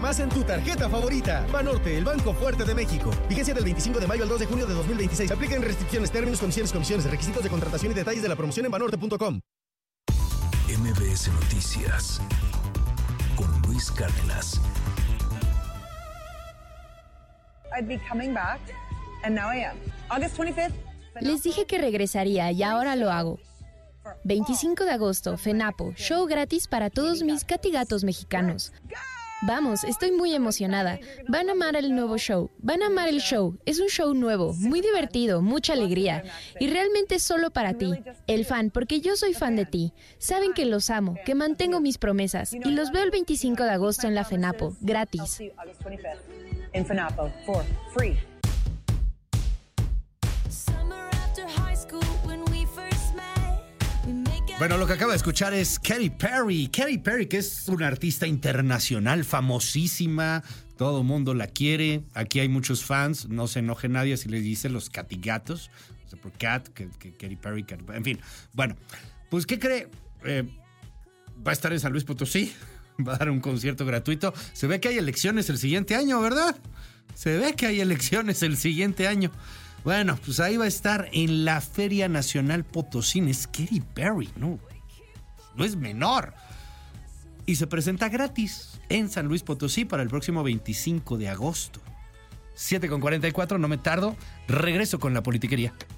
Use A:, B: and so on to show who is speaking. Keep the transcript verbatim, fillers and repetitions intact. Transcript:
A: más en tu tarjeta favorita. Banorte, el banco fuerte de México. Vigencia del veinticinco de mayo al dos de junio de dos mil veintiséis. Aplican restricciones, términos, condiciones, comisiones, requisitos de contratación y detalles de la promoción en banorte punto com.
B: M B S Noticias con Luis Cárdenas.
C: I'd be coming back, and now I am. August twenty-fifth.
D: Les dije que regresaría y ahora lo hago. veinticinco de agosto, FENAPO, show gratis para todos mis catigatos mexicanos. Vamos, estoy muy emocionada. Van a amar el nuevo show. Van a amar el show. Es un show nuevo, muy divertido, mucha alegría. Y realmente solo para ti, el fan, porque yo soy fan de ti. Saben que los amo, que mantengo mis promesas. Y los veo el veinticinco de agosto en la FENAPO, gratis.
C: In FENAPO for free.
E: Bueno, lo que acaba de escuchar es Katy Perry. Katy Perry, que es una artista internacional famosísima. Todo el mundo la quiere. Aquí hay muchos fans. No se enoje nadie si le dice los catigatos. O sea, por Cat, que, que Katy Perry, Katy Perry. En fin, bueno. Pues, ¿qué cree? Eh, va a estar en San Luis Potosí. Va a dar un concierto gratuito. Se ve que hay elecciones el siguiente año, ¿verdad? Se ve que hay elecciones el siguiente año. Bueno, pues ahí va a estar en la Feria Nacional Potosina. Es Katy Perry, ¿no? No es menor. Y se presenta gratis en San Luis Potosí para el próximo veinticinco de agosto. siete con cuarenta y cuatro, no me tardo. Regreso con la politiquería.